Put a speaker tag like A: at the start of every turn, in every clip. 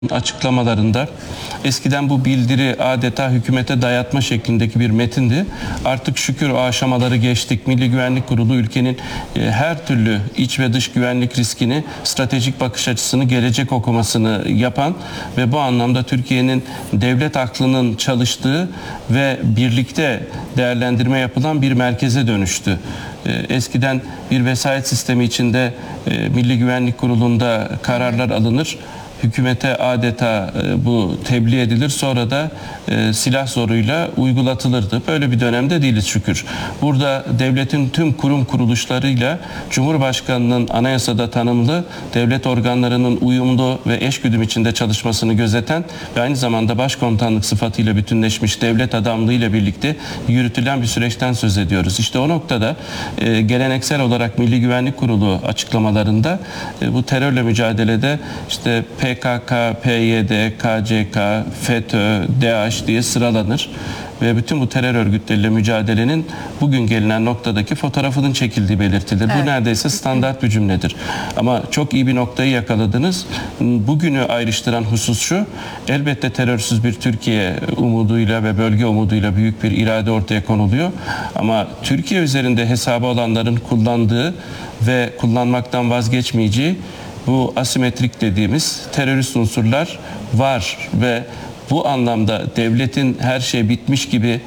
A: açıklamalarında eskiden bu bildiri adeta hükümete dayatma şeklindeki bir metindi. Artık şükür o aşamaları geçtik. Milli Güvenlik Kurulu ülkenin her türlü iç ve dış güvenlik riskini, stratejik bakış açısını, gelecek okumasını yapan ve bu anlamda Türkiye'nin devlet aklının çalıştığı ve birlikte değerlendirme yapılan bir merkeze dönüştü. Eskiden bir vesayet sistemi içinde Milli Güvenlik Kurulu'nda kararlar alınır. Hükümete adeta bu tebliğ edilir, sonra da silah zoruyla uygulatılırdı. Böyle bir dönemde değiliz şükür. Burada devletin tüm kurum kuruluşlarıyla Cumhurbaşkanı'nın anayasada tanımlı devlet organlarının uyumlu ve eşgüdüm içinde çalışmasını gözeten ve aynı zamanda başkomutanlık sıfatıyla bütünleşmiş devlet adamlığıyla birlikte yürütülen bir süreçten söz ediyoruz. İşte o noktada geleneksel olarak Milli Güvenlik Kurulu açıklamalarında bu terörle mücadelede işte PKK, PYD, KCK, FETÖ, DAEŞ diye sıralanır ve bütün bu terör örgütleriyle mücadelenin bugün gelinen noktadaki fotoğrafının çekildiği belirtilir. Evet. Bu neredeyse standart bir cümledir. Ama çok iyi bir noktayı yakaladınız. Bugünü ayrıştıran husus şu: elbette terörsüz bir Türkiye umuduyla ve bölge umuduyla büyük bir irade ortaya konuluyor. Ama Türkiye üzerinde hesabı olanların kullandığı ve kullanmaktan vazgeçmeyeceği bu asimetrik dediğimiz terörist unsurlar var ve bu anlamda devletin her şey bitmiş gibi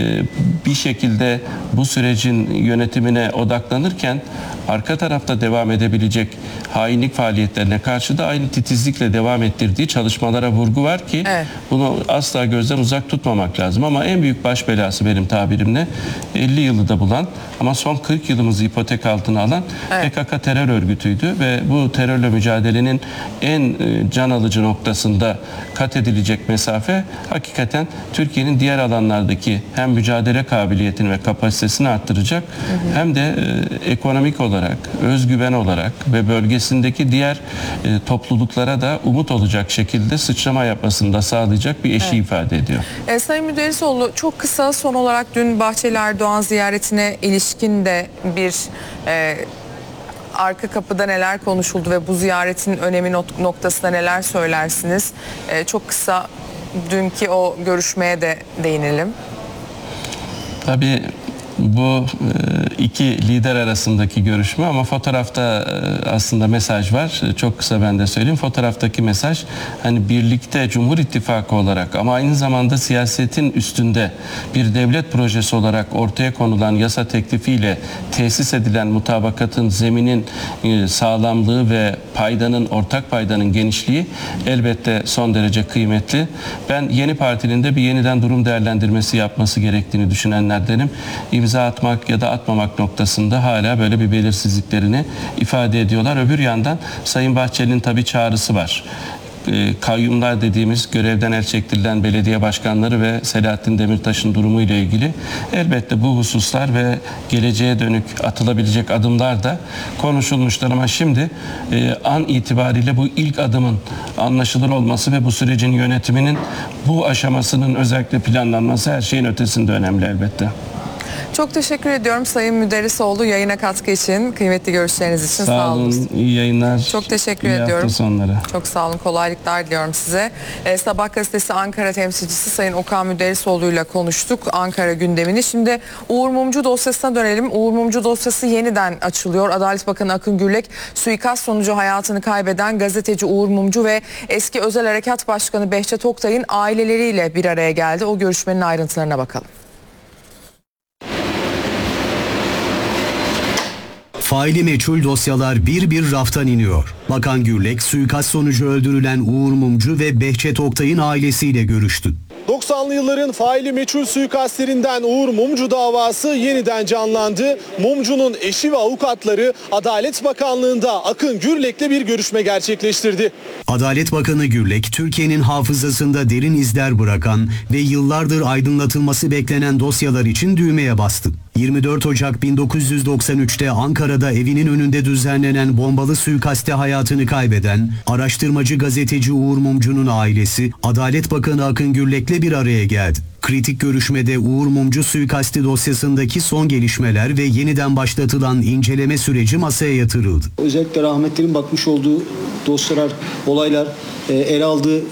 A: bir şekilde bu sürecin yönetimine odaklanırken arka tarafta devam edebilecek hainlik faaliyetlerine karşı da aynı titizlikle devam ettirdiği çalışmalara vurgu var ki evet, bunu asla gözden uzak tutmamak lazım. Ama en büyük baş belası benim tabirimle 50 yılı da bulan ama son 40 yılımızı ipotek altına alan evet, PKK terör örgütüydü ve bu terörle mücadelenin en can alıcı noktasında kat edilecek mesafe hakikaten Türkiye'nin diğer alanlardaki hem mücadele kabiliyetini ve kapasitesini arttıracak hem de ekonomik olarak, özgüven olarak ve bölgesindeki diğer topluluklara da umut olacak şekilde sıçrama yapmasını da sağlayacak bir eşiği evet, ifade ediyor.
B: Sayın Müderrisoğlu, çok kısa son olarak dün Bahçeli Erdoğan ziyaretine ilişkin de bir arka kapıda neler konuşuldu ve bu ziyaretin önemi noktasında neler söylersiniz? Çok kısa dünkü o görüşmeye de değinelim.
A: Tabii bu iki lider arasındaki görüşme ama fotoğrafta aslında mesaj var. Çok kısa ben de söyleyeyim. Fotoğraftaki mesaj hani birlikte Cumhur İttifakı olarak ama aynı zamanda siyasetin üstünde bir devlet projesi olarak ortaya konulan yasa teklifiyle tesis edilen mutabakatın zeminin sağlamlığı ve ortak paydanın genişliği elbette son derece kıymetli. Ben yeni partinin de bir yeniden durum değerlendirmesi yapması gerektiğini düşünenlerdenim. İmza atmak ya da atmamak noktasında hala böyle bir belirsizliklerini ifade ediyorlar. Öbür yandan Sayın Bahçeli'nin tabii çağrısı var. Kayyumlar dediğimiz görevden el çektirilen belediye başkanları ve Selahattin Demirtaş'ın durumu ile ilgili elbette bu hususlar ve geleceğe dönük atılabilecek adımlar da konuşulmuşlar ama şimdi an itibariyle bu ilk adımın anlaşılır olması ve bu sürecin yönetiminin bu aşamasının özellikle planlanması her şeyin ötesinde önemli elbette.
B: Çok teşekkür ediyorum Sayın Müderrisoğlu yayına katkı için, kıymetli görüşleriniz için.
A: Sağ olun, iyi yayınlar.
B: Çok teşekkür
A: iyi
B: ediyorum.
A: Hafta sonları.
B: Çok sağ olun, kolaylıklar diliyorum size. Sabah gazetesi Ankara temsilcisi Sayın Okan Müderrisoğlu ile konuştuk Ankara gündemini. Şimdi Uğur Mumcu dosyasına dönelim. Uğur Mumcu dosyası yeniden açılıyor. Adalet Bakanı Akın Gürlek, suikast sonucu hayatını kaybeden gazeteci Uğur Mumcu ve eski Özel Harekat Başkanı Behçet Oktay'ın aileleriyle bir araya geldi. O görüşmenin ayrıntılarına bakalım.
C: Faili meçhul dosyalar bir bir raftan iniyor. Bakan Gürlek, suikast sonucu öldürülen Uğur Mumcu ve Behçet Oktay'ın ailesiyle görüştü.
D: 90'lı yılların faili meçhul suikastlerinden Uğur Mumcu davası yeniden canlandı. Mumcu'nun eşi ve avukatları Adalet Bakanlığı'nda Akın Gürlek'le bir görüşme gerçekleştirdi.
C: Adalet Bakanı Gürlek, Türkiye'nin hafızasında derin izler bırakan ve yıllardır aydınlatılması beklenen dosyalar için düğmeye bastı. 24 Ocak 1993'te Ankara'da evinin önünde düzenlenen bombalı suikaste hayatını kaybeden araştırmacı gazeteci Uğur Mumcu'nun ailesi Adalet Bakanı Akın Gürlek'le bir araya geldi. Kritik görüşmede Uğur Mumcu suikasti dosyasındaki son gelişmeler ve yeniden başlatılan inceleme süreci masaya yatırıldı.
E: Özellikle rahmetlerin bakmış olduğu dosyalar, olaylar, ele aldığı